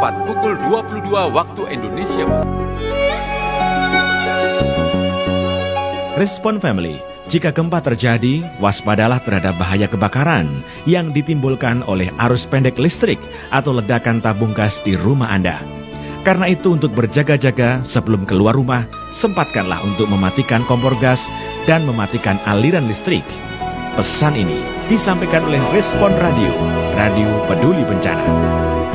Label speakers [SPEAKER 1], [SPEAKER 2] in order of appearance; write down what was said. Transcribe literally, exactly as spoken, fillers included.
[SPEAKER 1] tepat pukul dua puluh dua waktu Indonesia Barat.
[SPEAKER 2] Respon Family. Jika gempa terjadi, waspadalah terhadap bahaya kebakaran yang ditimbulkan oleh arus pendek listrik atau ledakan tabung gas di rumah Anda. Karena itu untuk berjaga-jaga sebelum keluar rumah, sempatkanlah untuk mematikan kompor gas dan mematikan aliran listrik. Pesan ini disampaikan oleh Respon Radio, Radio Peduli Bencana.